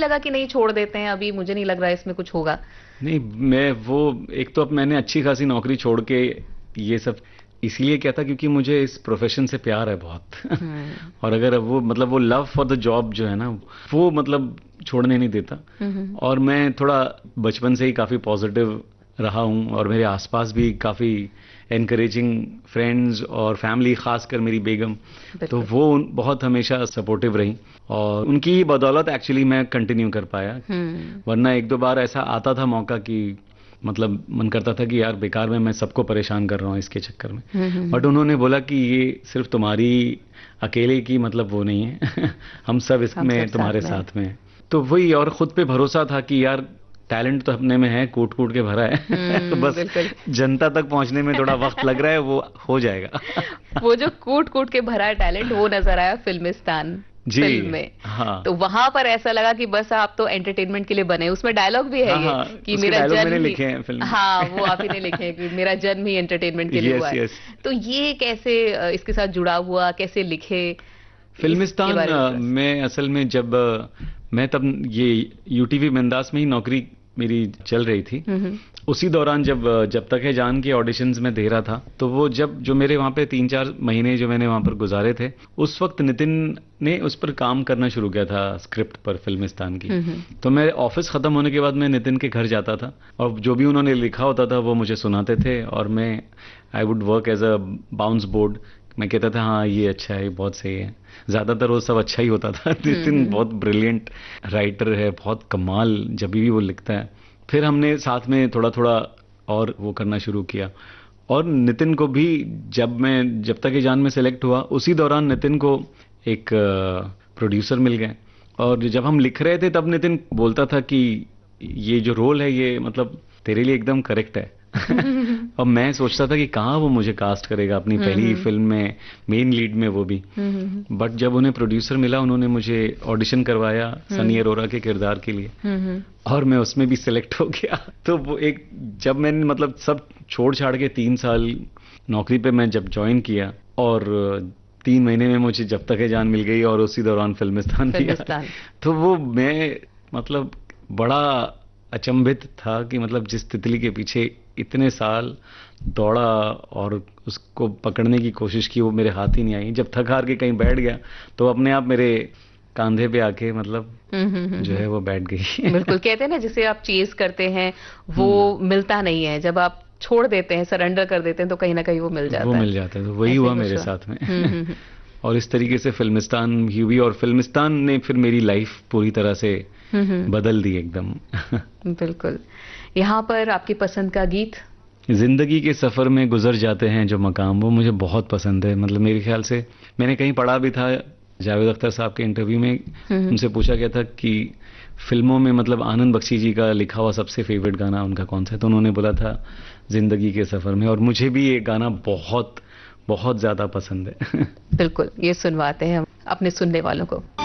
लगा कि नहीं छोड़ देते हैं अभी, मुझे नहीं लग रहा है इसमें कुछ होगा? नहीं, मैं वो एक तो अब मैंने अच्छी खासी नौकरी छोड़ के ये सब इसीलिए किया था क्योंकि मुझे इस प्रोफेशन से प्यार है बहुत। हम्म। और अगर वो मतलब वो लव फॉर द जॉब जो है ना, वो मतलब छोड़ने नहीं देता। और मैं थोड़ा बचपन से ही काफी पॉजिटिव रहा हूँ और मेरे आसपास भी काफी एनकरेजिंग फ्रेंड्स और फैमिली, खासकर मेरी बेगम, तो बिल्कुल। वो बहुत हमेशा सपोर्टिव रही और उनकी बदौलत एक्चुअली मैं कंटिन्यू कर पाया। वरना एक दो बार ऐसा आता था मौका कि मतलब मन करता था कि यार बेकार में मैं सबको परेशान कर रहा हूँ इसके चक्कर में। बट उन्होंने बोला कि ये सिर्फ तुम्हारी अकेले की मतलब वो नहीं है। हम सब हम सब इसमें तुम्हारे साथ में हैं। साथ में हैं। तो वही, और खुद पे भरोसा था कि यार टैलेंट तो अपने में है, कूट कूट के भरा है। तो बस बिल्कुल। जनता तक पहुंचने में थोड़ा वक्त लग रहा है, वो हो जाएगा। वो जो कूट कूट के भरा टैलेंट वो नजर आया फिल्मिस्तान जी। फिल्म में। हाँ तो वहां पर ऐसा लगा कि बस आप तो एंटरटेनमेंट के लिए बने। उसमें डायलॉग भी है हाँ ये हाँ, कि उसके मेरा डायलॉग मैंने जन्म ही, लिखे हैं फिल्म हाँ वो आप ही में। ने लिखे हैं कि मेरा जन्म ही एंटरटेनमेंट के लिए हुआ यस है। यस। तो ये कैसे इसके साथ जुड़ा हुआ, कैसे लिखे, इसके फिल्मिस्तान बारे में थोड़ा सा। में असल में जब मैं तब ये यूटीवी मेंदास में ही नौकरी मेरी चल रही थी। उसी दौरान जब जब तक है जान के ऑडिशंस में दे रहा था, तो वो जब जो मेरे वहाँ पे 3-4 महीने जो मैंने वहाँ पर गुजारे थे, उस वक्त नितिन ने उस पर काम करना शुरू किया था स्क्रिप्ट पर फिल्मिस्तान की। तो मैं ऑफिस खत्म होने के बाद मैं नितिन के घर जाता था और जो भी उन्होंने लिखा होता था वो मुझे सुनाते थे और मैं I would work as a bounce board. मैं कहता था हाँ ये अच्छा है, ये बहुत सही है। ज्यादातर वो सब अच्छा ही होता था। नितिन बहुत ब्रिलियंट राइटर है, बहुत कमाल जब भी वो लिखता है। फिर हमने साथ में थोड़ा थोड़ा और वो करना शुरू किया। और नितिन को भी जब तक ये जान में सेलेक्ट हुआ, उसी दौरान नितिन को एक प्रोड्यूसर मिल गए। और जब हम लिख रहे थे तब नितिन बोलता था कि ये जो रोल है ये मतलब तेरे लिए एकदम करेक्ट है। और मैं सोचता था कि कहाँ वो मुझे कास्ट करेगा अपनी पहली फिल्म में, मेन लीड में वो भी। बट जब उन्हें प्रोड्यूसर मिला, उन्होंने मुझे ऑडिशन करवाया सनी अरोरा के किरदार के लिए और मैं उसमें भी सिलेक्ट हो गया। तो वो एक, जब मैंने मतलब सब छोड़ छाड़ के 3 साल नौकरी पे मैं जब ज्वाइन किया और 3 महीने में मुझे जब तक है जान मिल गई और उसी दौरान फिल्मिस्तान दिया, तो वो मैं मतलब बड़ा अचंभित था कि मतलब जिस तितली के पीछे इतने साल दौड़ा और उसको पकड़ने की कोशिश की, वो मेरे हाथ ही नहीं आई। जब थक हार के कहीं बैठ गया तो अपने आप मेरे कांधे पे आके मतलब जो है वो बैठ गई। बिल्कुल, कहते हैं ना जिसे आप चेज करते हैं वो मिलता नहीं है, जब आप छोड़ देते हैं, सरेंडर कर देते हैं तो कहीं ना कहीं वो मिल जाता है। वो मिल जाता है, तो वही ऐसे हुआ कुछ मेरे हुआ। साथ में। और इस तरीके से फिल्मिस्तान हुई और फिल्मिस्तान ने फिर मेरी लाइफ पूरी तरह से बदल दी एकदम। बिल्कुल। यहाँ पर आपकी पसंद का गीत? जिंदगी के सफर में गुजर जाते हैं जो मकाम, वो मुझे बहुत पसंद है। मतलब मेरे ख्याल से मैंने कहीं पढ़ा भी था, जावेद अख्तर साहब के इंटरव्यू में उनसे पूछा गया था कि फिल्मों में मतलब आनंद बख्शी जी का लिखा हुआ सबसे फेवरेट गाना उनका कौन सा है, तो उन्होंने बोला था जिंदगी के सफर में। और मुझे भी ये गाना बहुत बहुत ज्यादा पसंद है। बिल्कुल, ये सुनवाते हैं हम अपने सुनने वालों को।